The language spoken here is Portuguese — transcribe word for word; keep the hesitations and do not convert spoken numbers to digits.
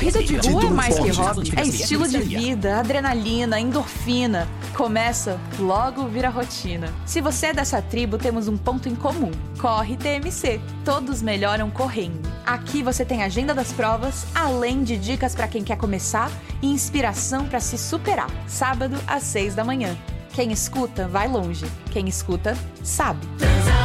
Corrida de rua é mais que hobby, é estilo de vida, adrenalina, endorfina. Começa, logo vira rotina. Se você é dessa tribo, temos um ponto em comum. Corre T M C. Todos melhoram correndo. Aqui você tem agenda das provas, além de dicas para quem quer começar e inspiração para se superar. Sábado às seis da manhã. Quem escuta, vai longe. Quem escuta, sabe.